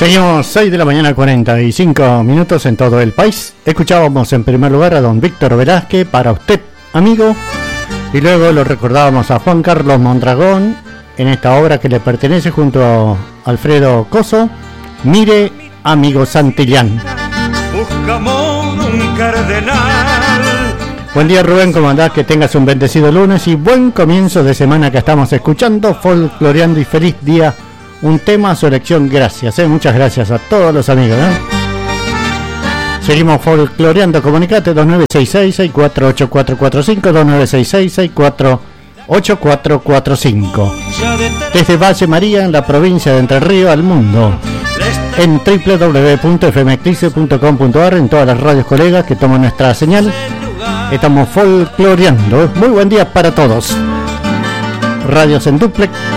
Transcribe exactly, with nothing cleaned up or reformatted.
Seguimos seis de la mañana, cuarenta y cinco minutos en todo el país. Escuchábamos en primer lugar a don Víctor Velázquez, Para usted, amigo. Y luego lo recordábamos a Juan Carlos Mondragón en esta obra que le pertenece junto a Alfredo Coso, Mire, amigo Santillán. Buscamos un cardenal. Buen día, Rubén, ¿cómo andás? Que tengas un bendecido lunes y buen comienzo de semana que estamos escuchando, folcloreando, y feliz día. Un tema, su elección, gracias, ¿eh? Muchas gracias a todos los amigos, ¿eh? Seguimos folcloreando, comunicate dos nueve seis seis, seis cuatro ocho cuatro cuatro cinco, dos nueve seis seis, seis cuatro ocho cuatro cuatro cinco. Desde Valle María, en la provincia de Entre Ríos, al mundo, en doble u doble u doble u punto f m eclipse punto com punto a r, en todas las radios colegas que toman nuestra señal. Estamos folcloreando. Muy buen día para todos. Radios en duplex,